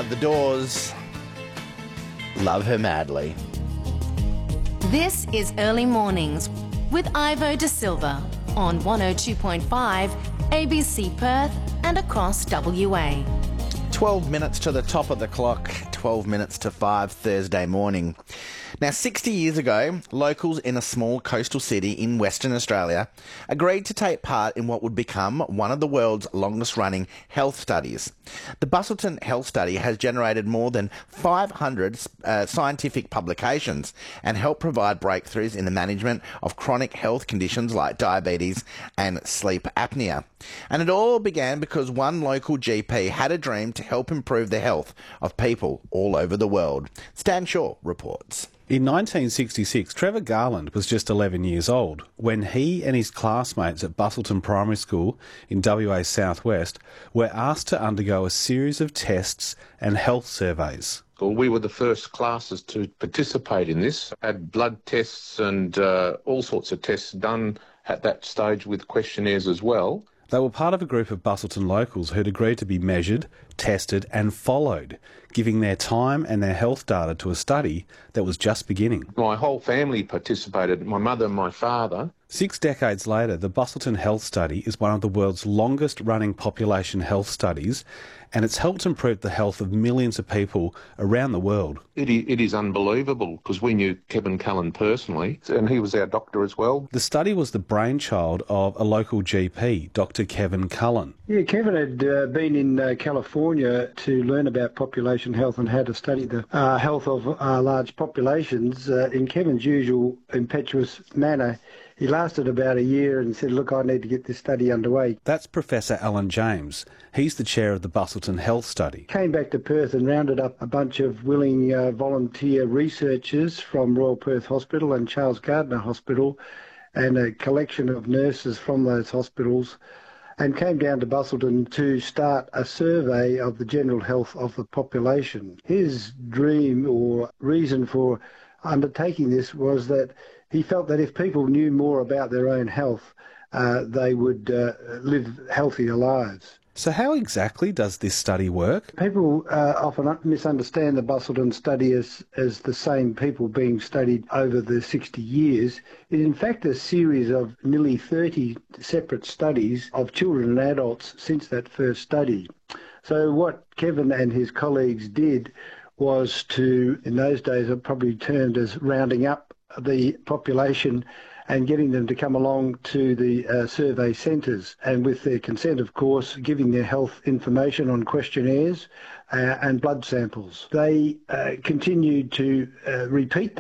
outside the doors. Love her madly. This is Early Mornings with Ivo De Silva on 102.5 ABC Perth and across WA. 12 minutes to the top of the clock, 12 minutes to 5 Thursday morning. Now, 60 years ago, locals in a small coastal city in Western Australia agreed to take part in what would become one of the world's longest-running health studies. The Busselton Health Study has generated more than 500 scientific publications and helped provide breakthroughs in the management of chronic health conditions like diabetes and sleep apnea. And it all began because one local GP had a dream to help improve the health of people all over the world. Stan Shaw reports. In 1966, Trevor Garland was just 11 years old when he and his classmates at Busselton Primary School in WA Southwest were asked to undergo a series of tests and health surveys. Well, we were the first classes to participate in this, had blood tests and all sorts of tests done at that stage with questionnaires as well. They were part of a group of Busselton locals who'd agreed to be measured, tested and followed, giving their time and their health data to a study that was just beginning. My whole family participated, my mother and my father. 6 decades later, the Busselton Health Study is one of the world's longest-running population health studies, and it's helped improve the health of millions of people around the world. It is unbelievable because we knew Kevin Cullen personally, and he was our doctor as well. The study was the brainchild of a local GP, Dr. Kevin Cullen. Yeah, Kevin had been in California to learn about population health and how to study the health of large populations. In Kevin's usual impetuous manner, he lasted about a year and said, look, I need to get this study underway. That's Professor Alan James. He's the chair of the Busselton Health Study. Came back to Perth and rounded up a bunch of willing volunteer researchers from Royal Perth Hospital and Charles Gardner Hospital and a collection of nurses from those hospitals, and came down to Busselton to start a survey of the general health of the population. His dream or reason for undertaking this was that he felt that if people knew more about their own health, they would live healthier lives. So how exactly does this study work? People often misunderstand the Busselton study as the same people being studied over the 60 years. It is in fact a series of nearly 30 separate studies of children and adults since that first study. So what Kevin and his colleagues did was to, in those days, are probably termed as rounding up the population and getting them to come along to the survey centres, and with their consent, of course, giving their health information on questionnaires and blood samples. They continued to repeat